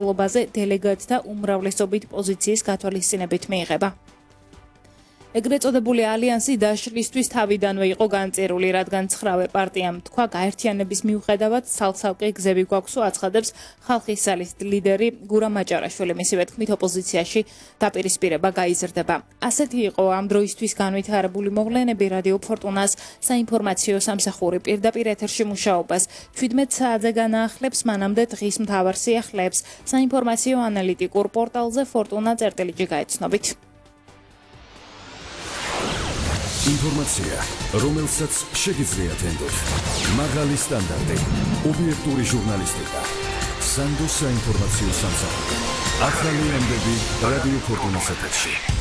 ლობაზე დელეგატთა უმრავლესობით პოზიციის გათვალისწინებით მიიღება. ეგრეთ წოდებული ალიანსი დაშლისთვის თავიდანვე იყო განწერული, რადგან 9 პარტიამ თქვა, გაერთიანების მიუხედავად ცალ-ცალკე გზები გვაქვს, აცხადებს ხალხის ძალის ლიდერი გურამ მაჭარაშვილი. მისივე თქმით, ოპოზიციაში დაპირისპირება გაიზრდება. ასეთი იყო ამ დროისთვის განვითარებული მოვლენები. რადიო ფორტუნას საინფორმაციო სამსახური პირდაპირ ეთერში მუშაობას 17 საათზე განაახლებს, მანამდე დღის მთავარ სიახლეებს საინფორმაციო ანალიტიკურ პორტალზე fortuna.lg გაეცნობით. ინფორმაცია, რომელსაც შეგიძლიათ ენდოთ. მაღალი სტანდარტი, ობიექტური ჟურნალისტიკა. სანდოს საინფორმაციო სამსახური. ახალი ამბები რადიო ფორტუნას ეთერში.